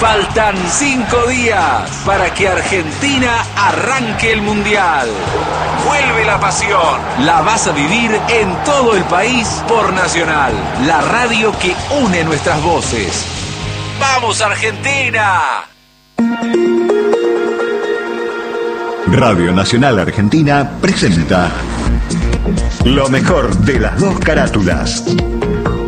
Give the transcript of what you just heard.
Faltan 5 días para que Argentina arranque el Mundial. Vuelve la pasión. La vas a vivir en todo el país por Nacional, la radio que une nuestras voces. ¡Vamos, Argentina! Radio Nacional Argentina presenta lo mejor de las dos carátulas.